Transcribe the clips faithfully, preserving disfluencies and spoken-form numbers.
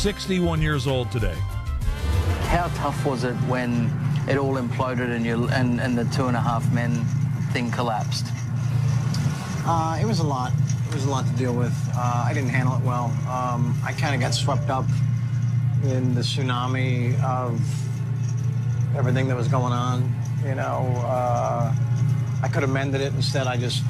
sixty-one years old today. How tough was it when it all imploded and, you, and, and the two and a half men thing collapsed? Uh, it was a lot. It was a lot to deal with. Uh, I didn't handle it well. Um, I kind of got swept up in the tsunami of everything that was going on. You know, uh, I could have mended it. Instead, I just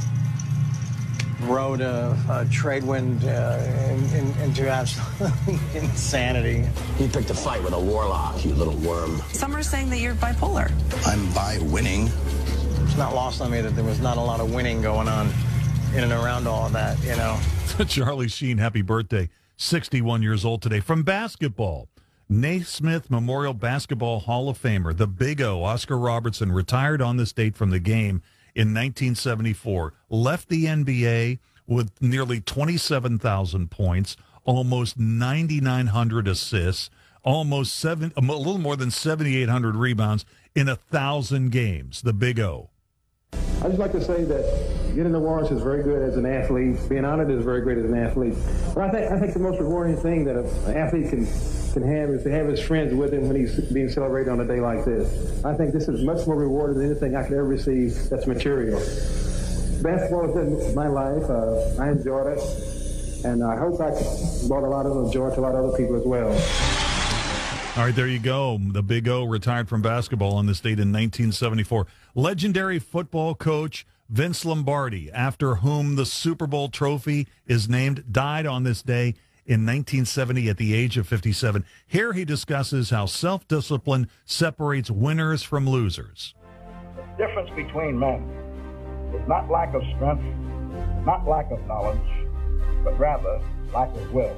rode a, a trade wind uh, in, in, into absolute insanity. You picked a fight with a warlock, you little worm. Some are saying that you're bipolar. I'm by winning. It's not lost on me that there was not a lot of winning going on in and around all of that, you know. Charlie Sheen, happy birthday. sixty-one years old today. From basketball, Naismith Memorial Basketball Hall of Famer, the Big O, Oscar Robertson, retired on this date from the game in nineteen seventy-four. Left the N B A with nearly twenty-seven thousand points, almost nine thousand nine hundred assists, almost seven, a little more than seven thousand eight hundred rebounds in a thousand games. The Big O. I just like to say that getting awards is very good as an athlete. Being honored is very great as an athlete. But I think I think the most rewarding thing that an athlete can can have is to have his friends with him when he's being celebrated on a day like this. I think this is much more rewarding than anything I could ever receive that's material. Basketball has been my life. Uh, I enjoyed it, and I hope I brought a lot of joy to a lot of other people as well. All right, there you go. The Big O retired from basketball on this date in nineteen seventy-four. Legendary football coach Vince Lombardi, after whom the Super Bowl trophy is named, died on this day in nineteen seventy at the age of fifty-seven. Here he discusses how self-discipline separates winners from losers. The difference between men is not lack of strength, not lack of knowledge, but rather lack of will.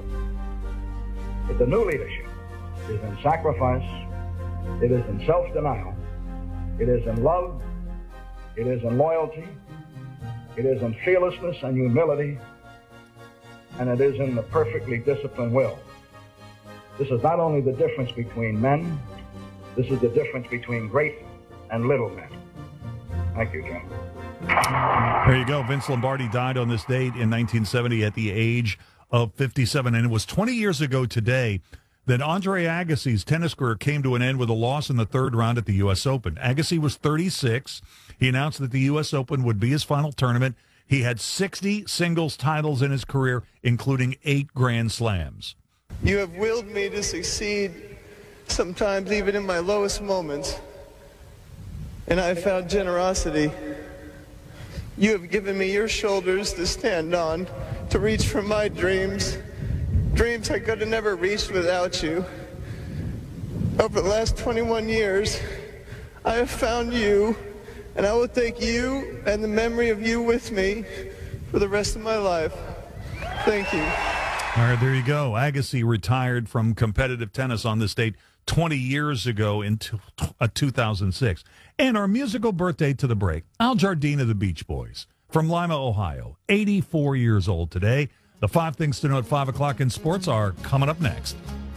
But the new leadership is in sacrifice, it is in self-denial, it is in love, it is in loyalty, it is in fearlessness and humility, and it is in the perfectly disciplined will. This is not only the difference between men, this is the difference between great and little men. Thank you, John. There you go. Vince Lombardi died on this date in nineteen seventy at the age of fifty-seven, and it was twenty years ago today that Andre Agassi's tennis career came to an end with a loss in the third round at the U S Open. Agassi was thirty-six. He announced that the U S Open would be his final tournament. He had sixty singles titles in his career, including eight Grand Slams. You have willed me to succeed, sometimes even in my lowest moments, and I have found generosity. You have given me your shoulders to stand on, to reach for my dreams, dreams I could have never reached without you. Over the last twenty-one years, I have found you, and I will take you and the memory of you with me for the rest of my life. Thank you. All right, there you go. Agassi retired from competitive tennis on this date twenty years ago in two thousand six. And our musical birthday to the break, Al Jardine of the Beach Boys from Lima, Ohio, eighty-four years old today. The five things to know at five o'clock in sports are coming up next.